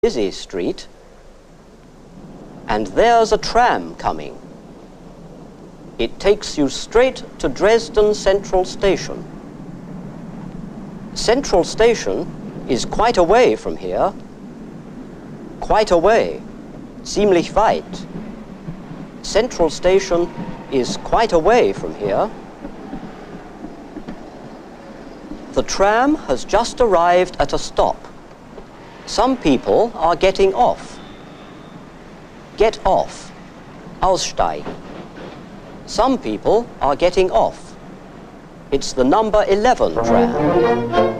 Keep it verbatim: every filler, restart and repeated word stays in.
busy street, and there's a tram coming. It takes you straight to Dresden Central Station. Central Station is quite a way from here. Quite a way, ziemlich weit. Central Station is quite a way from here. The tram has just arrived at a stop. Some people are getting off. Get off. Aussteigen. Some people are getting off. It's the number eleven tram.